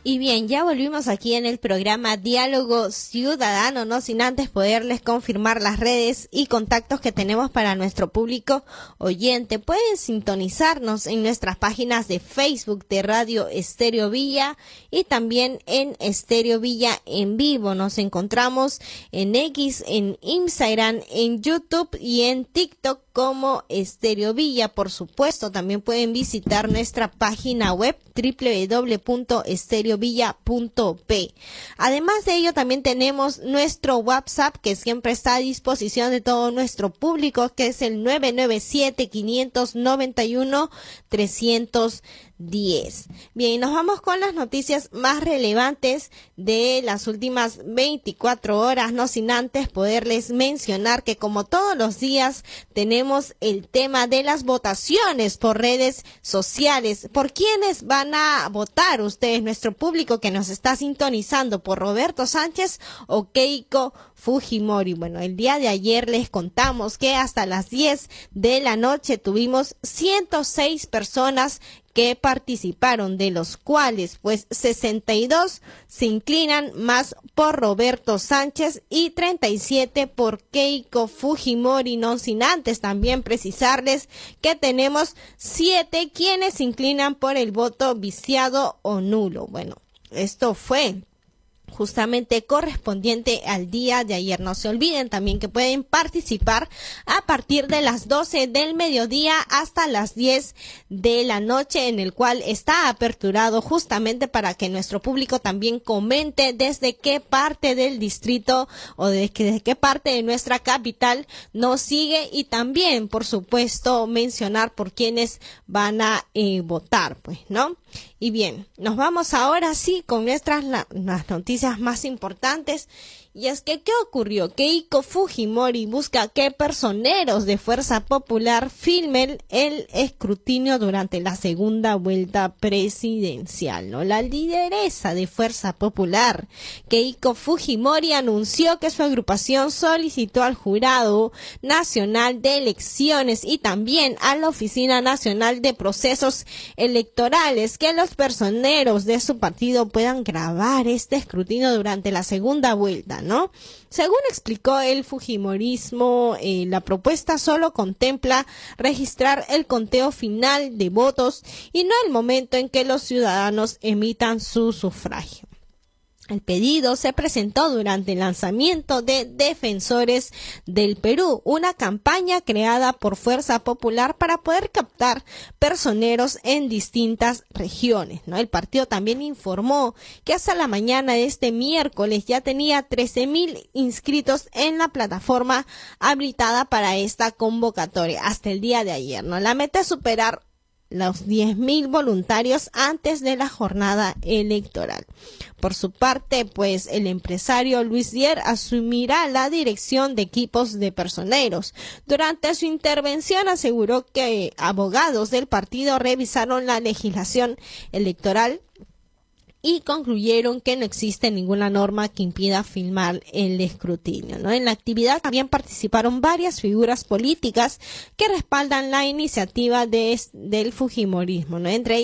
Y bien, ya volvimos aquí en el programa Diálogo Ciudadano, no sin antes poderles confirmar las redes y contactos que tenemos para nuestro público oyente. Pueden sintonizarnos en nuestras páginas de Facebook de Radio Estéreo Villa y también en Estéreo Villa en vivo. Nos encontramos en X, en Instagram, en YouTube y en TikTok como Estéreo Villa. Por supuesto, también pueden visitar nuestra página web www.estereovilla.p. Además de ello, también tenemos nuestro WhatsApp que siempre está a disposición de todo nuestro público, que es el 997-591-310. Bien, nos vamos con las noticias más relevantes de las últimas 24 horas, no sin antes poderles mencionar que como todos los días tenemos el tema de las votaciones por redes sociales. ¿Por quiénes van a votar ustedes, nuestro público que nos está sintonizando? ¿Por Roberto Sánchez o Keiko Fujimori? Bueno, el día de ayer les contamos que hasta las 10 de la noche tuvimos 106 personas que participaron, de los cuales pues 62 se inclinan más por Roberto Sánchez y 37 por Keiko Fujimori, no sin antes también precisarles que tenemos 7 quienes se inclinan por el voto viciado o nulo. Bueno, esto fue justamente correspondiente al día de ayer. No se olviden también que pueden participar a partir de las 12 del mediodía hasta las 10 de la noche, en el cual está aperturado justamente para que nuestro público también comente desde qué parte del distrito o desde qué parte de nuestra capital nos sigue, y también, por supuesto, mencionar por quiénes van a votar, pues, ¿no? Y bien, nos vamos ahora sí con las noticias más importantes. Y es que, ¿qué ocurrió? Keiko Fujimori busca que personeros de Fuerza Popular filmen el escrutinio durante la segunda vuelta presidencial, ¿no? La lideresa de Fuerza Popular, Keiko Fujimori, anunció que su agrupación solicitó al Jurado Nacional de Elecciones y también a la Oficina Nacional de Procesos Electorales que los personeros de su partido puedan grabar este escrutinio durante la segunda vuelta, ¿no? Según explicó el fujimorismo, la propuesta solo contempla registrar el conteo final de votos y no el momento en que los ciudadanos emitan su sufragio. El pedido se presentó durante el lanzamiento de Defensores del Perú, una campaña creada por Fuerza Popular para poder captar personeros en distintas regiones, ¿no? El partido también informó que hasta la mañana de este miércoles ya tenía 13,000 inscritos en la plataforma habilitada para esta convocatoria hasta el día de ayer, ¿no? La meta es superar los 10,000 voluntarios antes de la jornada electoral. Por su parte, pues el empresario Luis Dier asumirá la dirección de equipos de personeros. Durante su intervención aseguró que abogados del partido revisaron la legislación electoral y concluyeron que no existe ninguna norma que impida filmar el escrutinio, ¿no? En la actividad también participaron varias figuras políticas que respaldan la iniciativa del fujimorismo, ¿no? Entre